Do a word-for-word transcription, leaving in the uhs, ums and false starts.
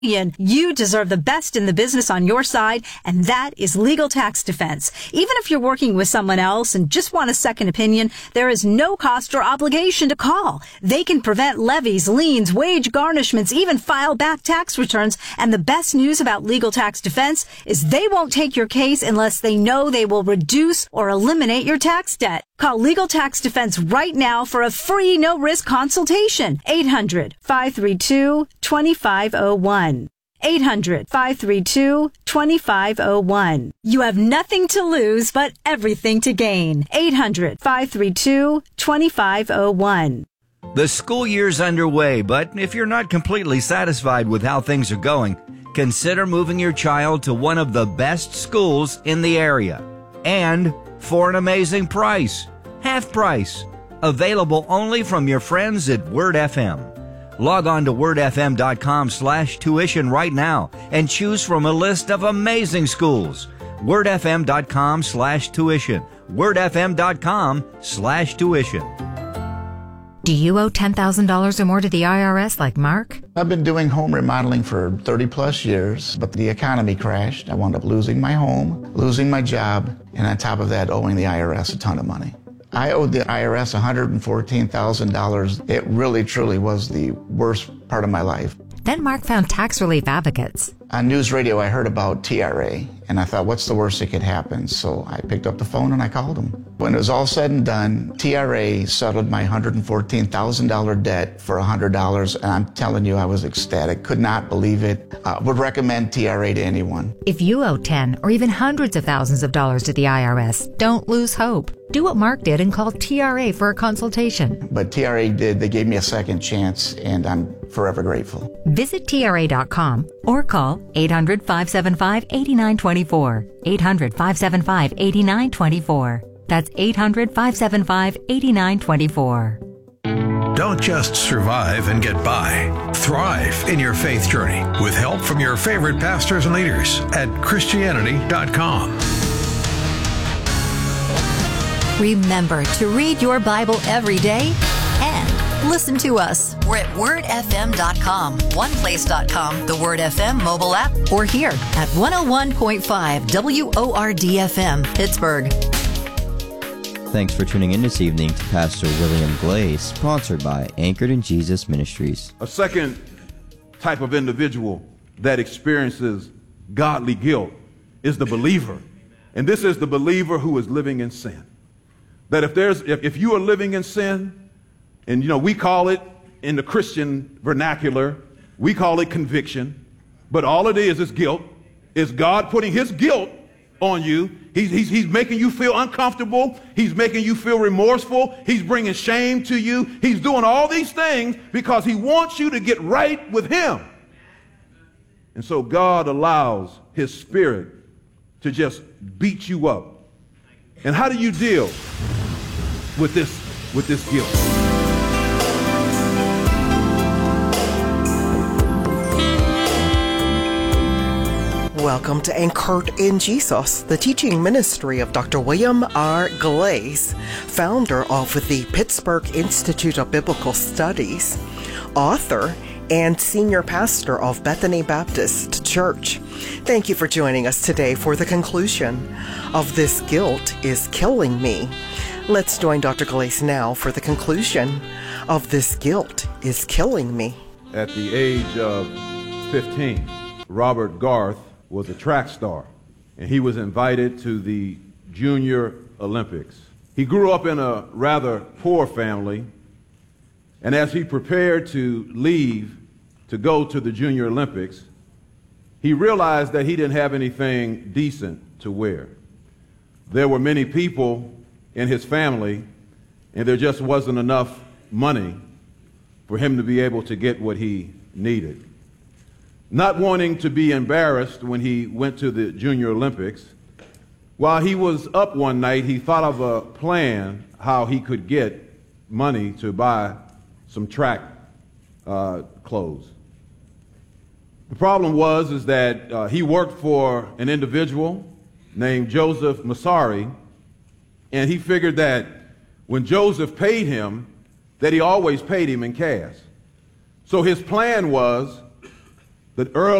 You deserve the best in the business on your side, and that is Legal Tax Defense. Even if you're working with someone else and just want a second opinion, there is no cost or obligation to call. They can prevent levies, liens, wage garnishments, even file back tax returns. And the best news about Legal Tax Defense is they won't take your case unless they know they will reduce or eliminate your tax debt. Call Legal Tax Defense right now for a free no-risk consultation. eight hundred, five three two, two five zero one. eight hundred, five three two, two five zero one. You have nothing to lose but everything to gain. eight hundred, five three two, two five zero one. The school year's underway, but if you're not completely satisfied with how things are going, consider moving your child to one of the best schools in the area. And for an amazing price. Half price. Available only from your friends at Word F M. Log on to wordfm.com slash tuition right now and choose from a list of amazing schools. wordfm.com slash tuition. wordfm.com slash tuition. Do you owe ten thousand dollars or more to the I R S like Mark? I've been doing home remodeling for thirty plus years, but the economy crashed. I wound up losing my home, losing my job, and on top of that, owing the I R S a ton of money. I owed the I R S one hundred fourteen thousand dollars. It really, truly was the worst part of my life. Then Mark found Tax Relief Advocates. On news radio, I heard about T R A, and I thought, what's the worst that could happen? So I picked up the phone and I called them. When it was all said and done, T R A settled my one hundred fourteen thousand dollars debt for one hundred dollars, and I'm telling you, I was ecstatic. Could not believe it. Uh, would recommend T R A to anyone. If you owe ten or even hundreds of thousands of dollars to the I R S, don't lose hope. Do what Mark did and call T R A for a consultation. But T R A did. They gave me a second chance, and I'm forever grateful. Visit T R A dot com or call eight hundred, five seven five, eight nine two four. eight hundred, five seven five, eight nine two four. That's eight hundred, five seven five, eight nine two four. Don't just survive and get by. Thrive in your faith journey with help from your favorite pastors and leaders at Christianity dot com. Remember to read your Bible every day and listen to us. We're at word f m dot com, one place dot com, the Word F M mobile app, or here at one oh one point five W O R D F M, Pittsburgh. Thanks for tuning in this evening to Pastor William Glaze, sponsored by Anchored in Jesus Ministries. A second type of individual that experiences godly guilt is the believer. And this is the believer who is living in sin. That if there's if, if you are living in sin, and you know, we call it in the Christian vernacular, we call it conviction, but all it is is guilt. Is God putting his guilt on you. He's, he's, he's making you feel uncomfortable. He's making you feel remorseful. He's bringing shame to you. He's doing all these things because he wants you to get right with him. And so God allows his spirit to just beat you up. And how do you deal with this, with this guilt? Welcome to Anchored in Jesus, the teaching ministry of Doctor William R. Glaze, founder of the Pittsburgh Institute of Biblical Studies, author, and senior pastor of Bethany Baptist Church. Thank you for joining us today for the conclusion of This Guilt is Killing Me. Let's join Doctor Glaze now for the conclusion of This Guilt is Killing Me. At the age of fifteen, Robert Garth was a track star, and he was invited to the Junior Olympics. He grew up in a rather poor family, and as he prepared to leave to go to the Junior Olympics, he realized that he didn't have anything decent to wear. There were many people in his family, and there just wasn't enough money for him to be able to get what he needed. Not wanting to be embarrassed when he went to the Junior Olympics, while he was up one night, he thought of a plan how he could get money to buy some track uh, clothes. The problem was is that uh, he worked for an individual named Joseph Massari, and he figured that when Joseph paid him, that he always paid him in cash. So his plan was, The early